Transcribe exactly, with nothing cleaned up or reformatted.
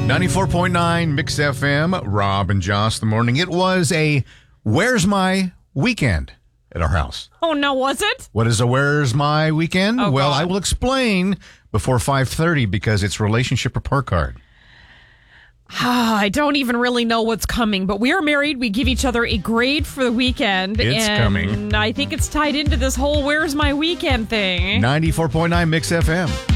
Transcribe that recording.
ninety-four point nine Mix F M, Rob and Joss, the morning. It was a Where's My Weekend at our house. Oh, no, was it? What is a Where's My Weekend? Oh, well, God. I will explain before five thirty because it's relationship report card. I don't even really know what's coming, but we are married. We give each other a grade for the weekend. It's and coming. I think it's tied into this whole Where's My Weekend thing. ninety-four point nine Mix F M.